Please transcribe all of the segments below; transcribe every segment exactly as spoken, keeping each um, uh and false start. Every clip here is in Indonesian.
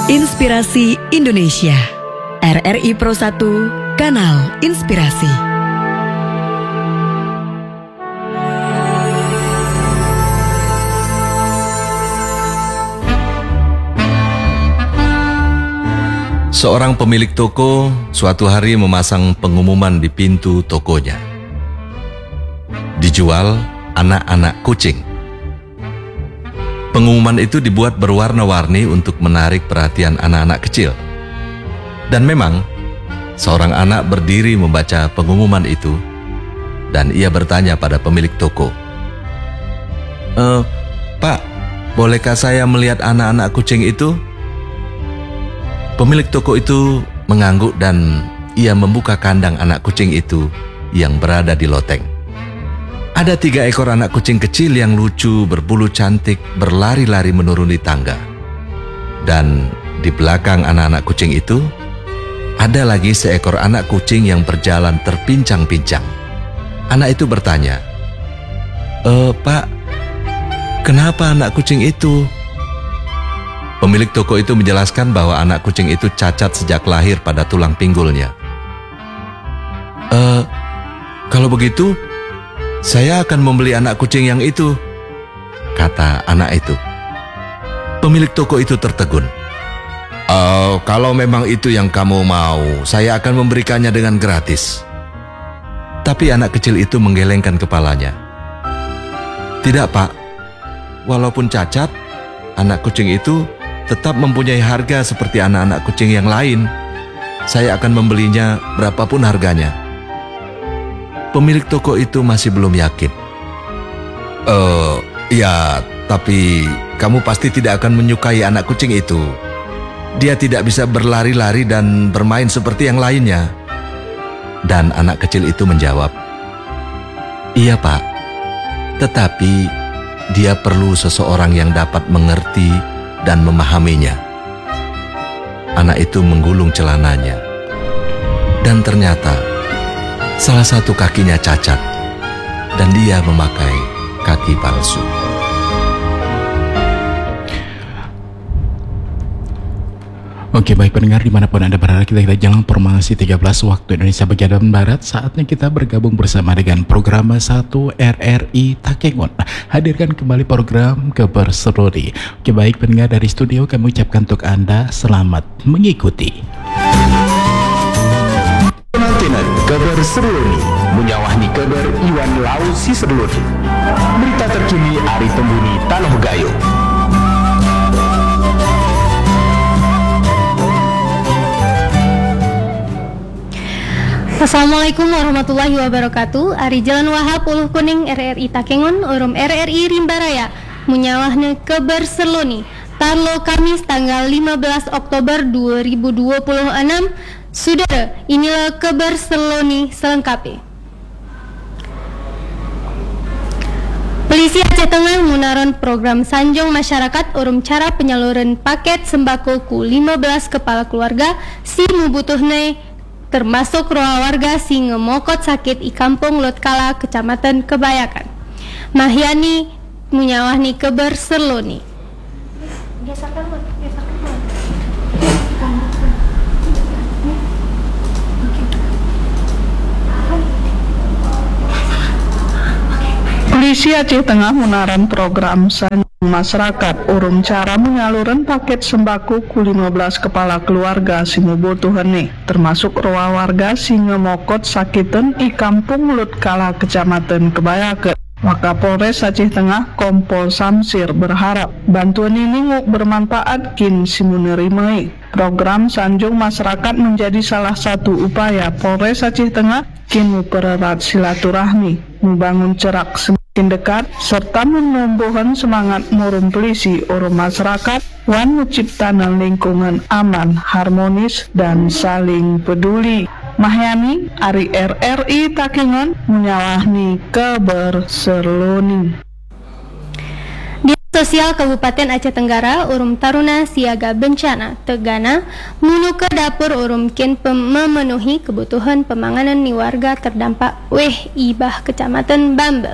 Inspirasi Indonesia. R R I Pro satu, Kanal Inspirasi. Seorang pemilik toko suatu hari memasang pengumuman di pintu tokonya. Dijual anak-anak kucing. Pengumuman itu dibuat berwarna-warni untuk menarik perhatian anak-anak kecil. Dan memang, seorang anak berdiri membaca pengumuman itu, dan ia bertanya pada pemilik toko, e, Pak, bolehkah saya melihat anak-anak kucing itu? Pemilik toko itu mengangguk dan ia membuka kandang anak kucing itu yang berada di loteng. Ada tiga ekor anak kucing kecil yang lucu, berbulu cantik, berlari-lari menuruni tangga. Dan di belakang anak-anak kucing itu, ada lagi seekor anak kucing yang berjalan terpincang-pincang. Anak itu bertanya, E, Pak, kenapa anak kucing itu? Pemilik toko itu menjelaskan bahwa anak kucing itu cacat sejak lahir pada tulang pinggulnya. E, kalau begitu, saya akan membeli anak kucing yang itu, kata anak itu. Pemilik toko itu tertegun. Oh, kalau memang itu yang kamu mau, saya akan memberikannya dengan gratis. Tapi anak kecil itu menggelengkan kepalanya. Tidak, Pak. Walaupun cacat, anak kucing itu tetap mempunyai harga seperti anak-anak kucing yang lain. Saya akan membelinya berapapun harganya. Pemilik toko itu masih belum yakin. Eh, ya, tapi kamu pasti tidak akan menyukai anak kucing itu. Dia tidak bisa berlari-lari dan bermain seperti yang lainnya. Dan anak kecil itu menjawab, iya, Pak. Tetapi dia perlu seseorang yang dapat mengerti dan memahaminya. Anak itu menggulung celananya. Dan ternyata salah satu kakinya cacat dan dia memakai kaki palsu. Oke, baik pendengar dimanapun Anda berada, kita, kita jalan formasi tiga belas waktu Indonesia bagian Barat. Saatnya kita bergabung bersama dengan program satu R R I Takengon. Hadirkan kembali program Keberseruni. Oke, baik pendengar dari studio, kami ucapkan untuk Anda selamat mengikuti. Penantinan Keberseruni menyawahni kabar Iwan Lausi Serluni. Berita terkini Ari Tembuni Tanah Gayo. Assalamualaikum warahmatullahi wabarakatuh. Ari Jalan Wahab Uluh Kuning R R I Takengon Urum R R I Rimbaraya menyawahne Keberseruni Tarlo Kamis tanggal lima belas Oktober dua ribu dua puluh enam. Saudara, inilah Keberseruni selengkapnya. Polisi Aceh Tengah munaron program Sanjung Masyarakat urum cara penyaluran paket sembako ku lima belas kepala keluarga si mubutuhne termasuk roa warga si ngemokot sakit i Kampung Lotkala, Kecamatan Kebayakan. Mahyani menyawahni Keberseruni. Polisi Aceh Tengah munaran program Sanjung Masyarakat urum cara menyaluran paket sembako ku lima belas kepala keluarga si mubutuhane termasuk roa warga si ngemokot sakiten i Kampung Lotkala, Kecamatan Kebayakan. Wakapolres Aceh Tengah Kompol Samsir berharap bantuan ini bermanfaat kin si menerimai. Program Sanjung Masyarakat menjadi salah satu upaya Polres Aceh Tengah kin mempererat silaturahmi, membangun cerak semakin dekat, serta menumbuhkan semangat murum polisi urum masyarakat wan menciptakan lingkungan aman, harmonis, dan saling peduli. Mahyani, Ari R R I Takengon menyawahni Keberseruni. Sosial Kabupaten Aceh Tenggara urum taruna siaga bencana Tegana munu ke dapur urum kin memenuhi kebutuhan pemanganan ni warga terdampak weh ibah Kecamatan Bambel.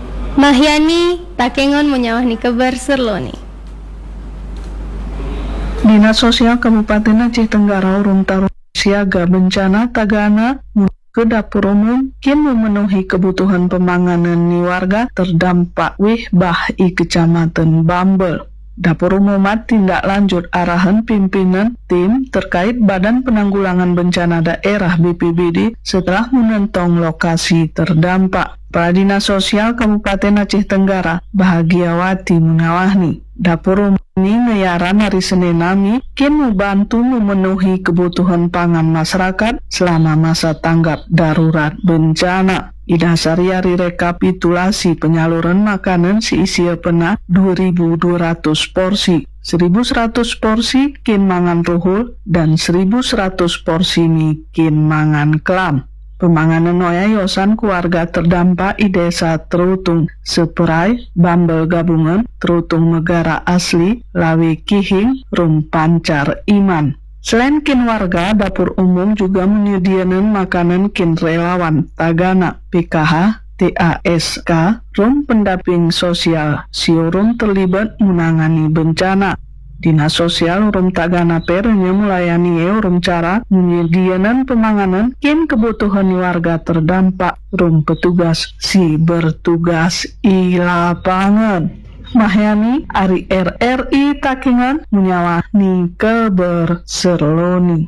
Mahyani Takengon menyawahni Keberseruni. Dinas Sosial Kabupaten Aceh Tenggara urung tarung siaga bencana tagana ke dapur umum kin memenuhi kebutuhan pemanganan ni warga terdampak wih bah i Kecamatan Bambel. Dapur umum tindak lanjut arahan pimpinan tim terkait Badan Penanggulangan Bencana Daerah B P B D setelah menentong lokasi terdampak. Kepala Dinas Sosial Kabupaten Aceh Tenggara Bahagiawati mengawahni dapur umum ini ngayaran hari Senin nami kin membantu memenuhi kebutuhan pangan masyarakat selama masa tanggap darurat bencana. Didasari hari rekapitulasi penyaluran makanan seisi pena dua ribu dua ratus porsi, seribu seratus porsi kin mangan ruhul dan seribu seratus porsi mi kin mangan kelam. Pemanganan noyayosan keluarga terdampak di desa Terutung, Seperai, Bambel Gabungan, Terutung Negara Asli, Lawe Kihing, Rum Pancar Iman. Selain kin warga, dapur umum juga menyediakan makanan kin relawan Tagana, P K H, T A S K, Rum Pendamping Sosial, Siorum terlibat menangani bencana. Dinas Sosial Rum Tagana pernya melayani Rum cara menyediakan pemanganan kin kebutuhan warga terdampak. Rum petugas si bertugas i lapangan. Mahyani Ari R R I Takengon menyawani keberserloni.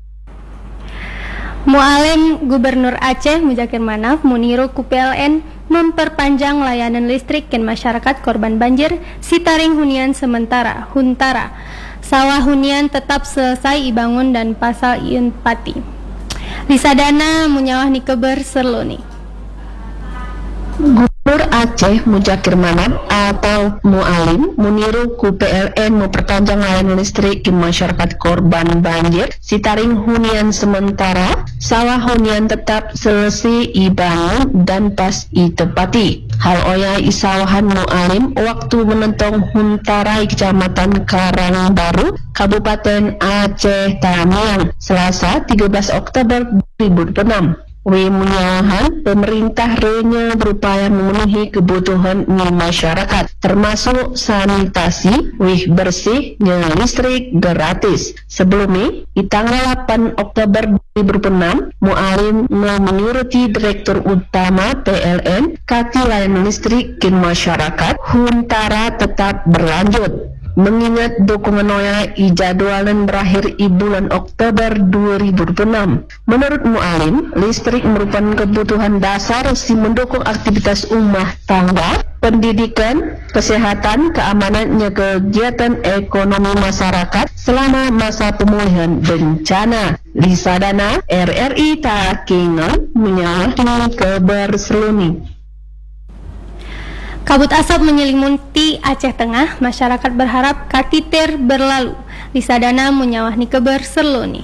Mualim Gubernur Aceh Muzakir Manaf Muniru ku P L N memperpanjang layanan listrik ken masyarakat korban banjir Sitaring hunian sementara Huntara. Sawah hunian tetap selesai dibangun dan pasal iun pati. Lisadana munyawah ni keber serloni. Gubernur Aceh Muzakir Manaf atau Mualim meniru ku P L N memperpanjang layanan listrik ke masyarakat korban banjir Sitaring hunian sementara sawah hunian tetap selesai dibangun dan pas ditepati. Hal oya isawahan Mualim waktu menentong Huntara Kecamatan Karangbaru Kabupaten Aceh Tamiang Selasa tiga belas Oktober dua ribu dua puluh enam. W menyawahan pemerintah renya berupaya memenuhi kebutuhan masyarakat termasuk sanitasi, wih bersih, nyala listrik gratis. Sebelumnya, di tanggal delapan Oktober dua ribu dua puluh enam, Mualim menuruti Direktur Utama P L N Kati Layanan Listrik kin Masyarakat Huntara tetap berlanjut. Mengingat dukungan Noya ijadwalan berakhir di bulan Oktober dua ribu dua puluh enam. Menurut Mualim, listrik merupakan kebutuhan dasar si mendukung aktivitas rumah tangga, pendidikan, kesehatan, keamanannya kegiatan ekonomi masyarakat selama masa pemulihan bencana. Lisadana R R I Takengon menyalahi kabar seluni. Kabut asap menyelimuti Aceh Tengah, masyarakat berharap katitir berlalu. Lisadana munyawahni keber serloni.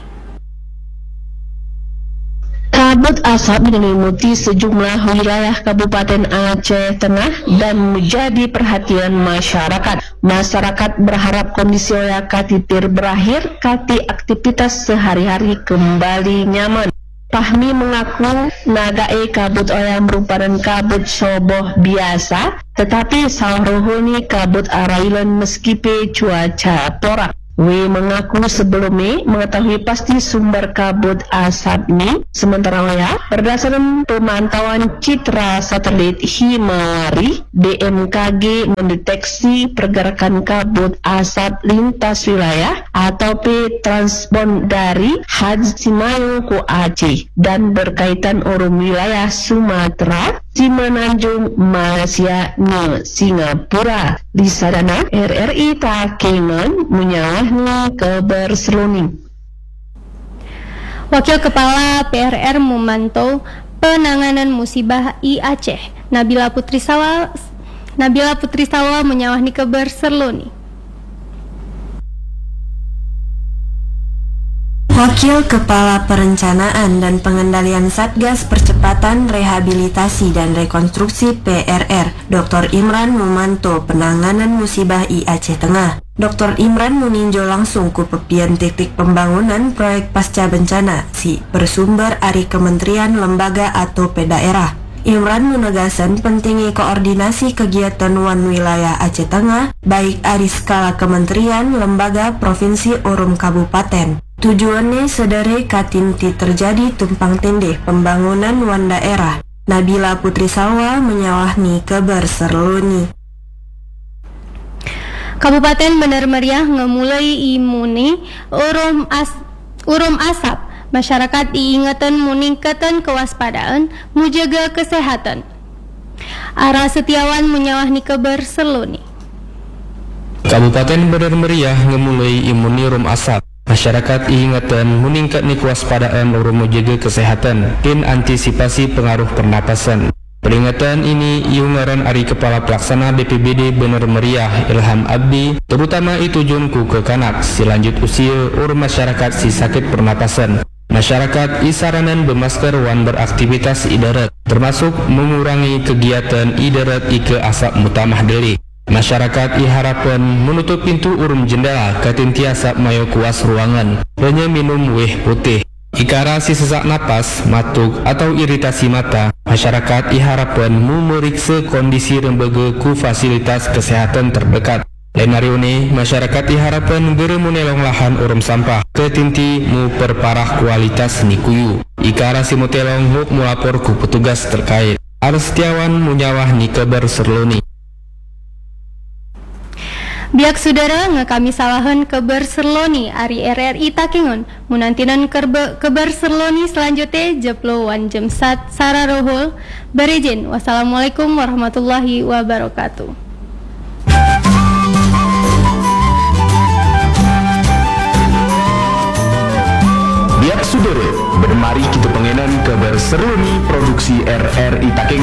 Kabut asap menyelimuti sejumlah wilayah Kabupaten Aceh Tengah dan menjadi perhatian masyarakat. Masyarakat berharap kondisi oya katitir berakhir, kati aktivitas sehari-hari kembali nyaman. Fahmi mengaku nagae kabut oya merupakan kabut soboh biasa, tetapi saluruhni kabut arailan meskipi cuaca porak. W mengaku sebelumnya mengetahui pasti sumber kabut asap ini, sementara oya berdasarkan pemantauan citra satelit Himawari, B M K G mendeteksi pergerakan kabut asap lintas wilayah atau P transpondari Haji Simayu ku Aceh dan berkaitan urung wilayah Sumatera, Simanjung, Malaysia, ne Singapura. Lisadana R R I Takengon menyawahni kabar seluni. Wakil Kepala P R R memantau penanganan musibah I Aceh. Nabila Putri Sawa Nabila Putri Sawa menyawahni kabar serloni. Wakil Kepala Perencanaan dan Pengendalian Satgas Percepatan Rehabilitasi dan Rekonstruksi P R R, Doktor Imran memantau penanganan musibah I Aceh Tengah. Doktor Imran meninjau langsung ku pepian titik pembangunan proyek pasca bencana si bersumber dari kementerian, lembaga atau P daerah. Imran menegaskan pentingnya koordinasi kegiatan wan wilayah Aceh Tengah, baik ari skala kementerian, lembaga, provinsi, urum kabupaten. Tujuannya sedere katinti terjadi tumpang tindih pembangunan wan daerah. Nabila Putri Salwa menyawahni kabar serluni. Kabupaten Bener Meriah ngemulai imuni urum as urum asap. Masyarakat diingetan meningkatkan kewaspadaan, menjaga kesehatan. Ara Setiawan menyawahni kabar seluni. Kabupaten Bener Meriah ngemulai imuni rum asap. Masyarakat diingetan meningkatkan kewaspadaan urum menjaga kesehatan dan antisipasi pengaruh pernapasan. Peringatan ini iungaran Ari Kepala Pelaksana B P B D Bener Meriah Ilham Abdi, terutama itu junku ke kanak si lanjut usia urum masyarakat si sakit pernapasan. Masyarakat isaranan bermasker wan beraktivitas idarat, termasuk mengurangi kegiatan idarat ike asap mutamah deli. Masyarakat iharapan menutup pintu urum jendela katinti asap mayo kuas ruangan, hanya minum weh putih. Ikara si sesak napas, matuk atau iritasi mata, masyarakat iharapan memeriksa kondisi rembaga ku fasilitas kesehatan terdekat. Lain hari ini, masyarakat diharapkan gere menelong lahan urum sampah ketinti mu perparah kualitas nikuyu. Ikara si mutelong muk melapor ku petugas terkait. Ara Setiawan menyawah ni kabar serluni. Biak saudara ngakami salahan kabar serloni Ari R R I Takengon. Munantinan kabar serloni selanjutnya jeplo wan jam sat sararohol. Berejen. Wassalamualaikum warahmatullahi wabarakatuh. Biak saudara, bermari kita pengenan kabar seruni produksi R R I Takengon.